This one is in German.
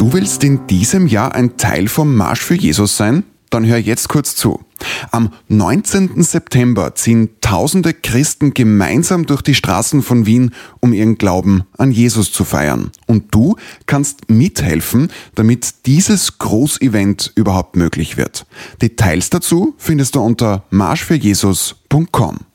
Du willst in diesem Jahr ein Teil vom Marsch für Jesus sein? Dann hör jetzt kurz zu. Am 19. September ziehen tausende Christen gemeinsam durch die Straßen von Wien, um ihren Glauben an Jesus zu feiern. Und du kannst mithelfen, damit dieses Großevent überhaupt möglich wird. Details dazu findest du unter marschfürjesus.com.